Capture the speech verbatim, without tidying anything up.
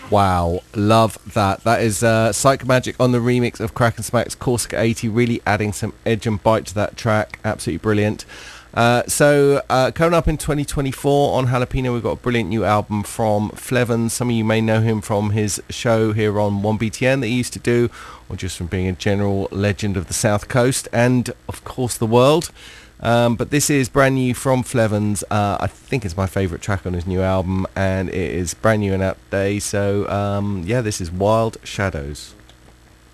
Wow, love that. That is uh, Psychomagic on the remix of Crack and Smack's Corsica eighty, really adding some edge and bite to that track. Absolutely brilliant. Uh, so uh, coming up in twenty twenty-four on Jalapeno, we've got a brilliant new album from Flevans. Some of you may know him from his show here on one B T N that he used to do, or just from being a general legend of the South Coast and, of course, the world. Um, but this is brand new from Flevans. Uh, I think it's my favourite track on his new album, and it is brand new and out today. So, um, yeah, this is Wild Shadows.